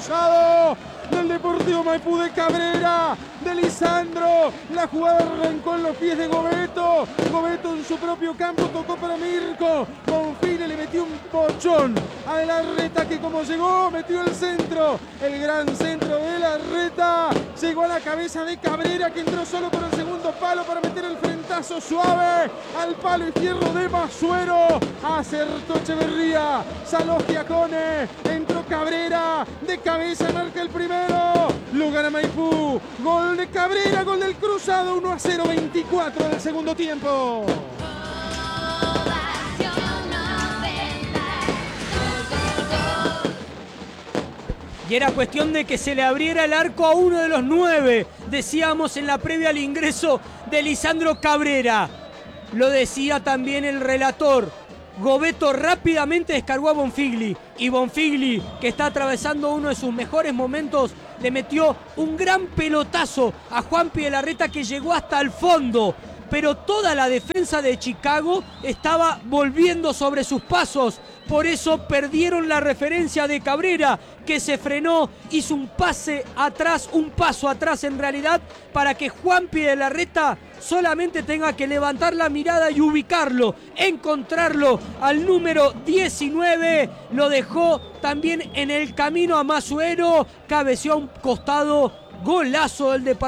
cruzado del Deportivo Maipú de Cabrera, de Lisandro. La jugada arrancó en los pies de Gobeto. Gobeto en su propio campo tocó para Mirko. Bonfile le metió un pochón a Larreta, que como llegó, metió el centro. El gran centro de Larreta. Llegó a la cabeza de Cabrera, que entró solo por el segundo palo para meter el frentazo suave al palo izquierdo de Masuero. Acertó Echeverría. Saló Giacone. Entró Cabrera. De cabeza marca el primero. Lo gana Maipú. Gol de Cabrera, gol del cruzado. 1-0, 24 del segundo tiempo. Y era cuestión de que se le abriera el arco a uno de los 9. Decíamos en la previa al ingreso de Lisandro Cabrera. Lo decía también el relator. Gobeto rápidamente descargó a Bonfigli. Y Bonfigli, que está atravesando uno de sus mejores momentos, le metió un gran pelotazo a Juanpi de Larreta, que llegó hasta el fondo. Pero toda la defensa de Chicago estaba volviendo sobre sus pasos. Por eso perdieron la referencia de Cabrera, que se frenó, hizo un paso atrás en realidad, para que Juanpi de Larreta solamente tenga que levantar la mirada y ubicarlo, encontrarlo al número 19. Lo dejó también en el camino a Masuero, cabeció a un costado, golazo del departamento.